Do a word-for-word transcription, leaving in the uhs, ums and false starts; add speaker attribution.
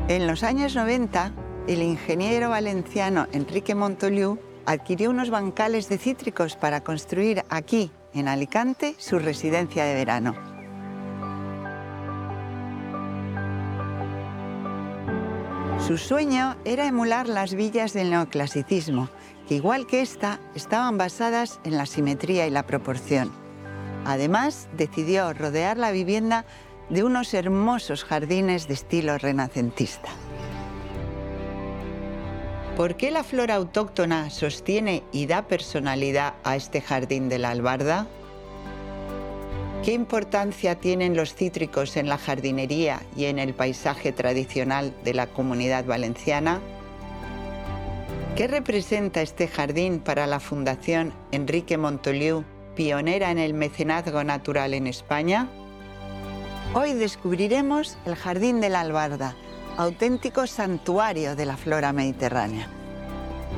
Speaker 1: En los años noventa, el ingeniero valenciano Enrique Montoliu adquirió unos bancales de cítricos para construir aquí, en Alicante, su residencia de verano. Su sueño era emular las villas del neoclasicismo, que igual que esta, estaban basadas en la simetría y la proporción. Además, decidió rodear la vivienda de unos hermosos jardines de estilo renacentista. ¿Por qué la flora autóctona sostiene y da personalidad a este jardín de la Albarda? ¿Qué importancia tienen los cítricos en la jardinería y en el paisaje tradicional de la Comunidad Valenciana? ¿Qué representa este jardín para la Fundación Enrique Montoliu, pionera en el mecenazgo natural en España? Hoy descubriremos el Jardín de la Albarda, auténtico santuario de la flora mediterránea.